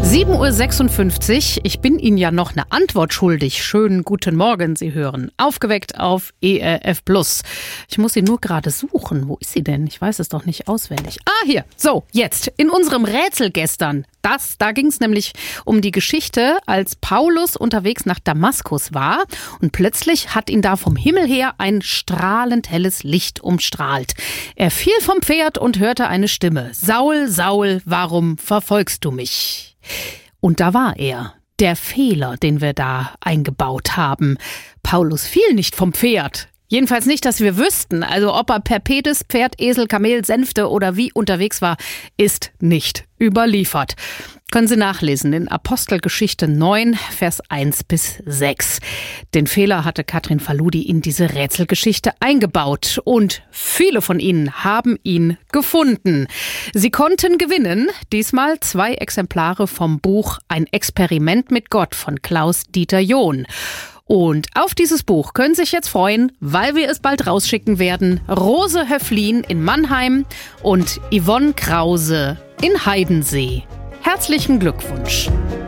7:56 Uhr. Ich bin Ihnen ja noch eine Antwort schuldig. Schönen guten Morgen, Sie hören Aufgeweckt auf ERF Plus. Ich muss sie nur gerade suchen. Wo ist sie denn? Ich weiß es doch nicht auswendig. Hier. So, jetzt. In unserem Rätsel gestern. Da ging es nämlich um die Geschichte, als Paulus unterwegs nach Damaskus war und plötzlich hat ihn da vom Himmel her ein strahlend helles Licht umstrahlt. Er fiel vom Pferd und hörte eine Stimme. Saul, Saul, warum verfolgst du mich? Und da war er. Der Fehler, den wir da eingebaut haben. Paulus fiel nicht vom Pferd. Jedenfalls nicht, dass wir wüssten. Also ob er per Pedis, Pferd, Esel, Kamel, Sänfte oder wie unterwegs war, ist nicht überliefert. Können Sie nachlesen in Apostelgeschichte 9, Vers 1-6. Den Fehler hatte Katrin Faludi in diese Rätselgeschichte eingebaut und viele von Ihnen haben ihn gefunden. Sie konnten gewinnen, diesmal 2 Exemplare vom Buch Ein Experiment mit Gott von Klaus-Dieter John. Und auf dieses Buch können Sie sich jetzt freuen, weil wir es bald rausschicken werden. Rose Höflin in Mannheim und Yvonne Krause in Heidensee. Herzlichen Glückwunsch!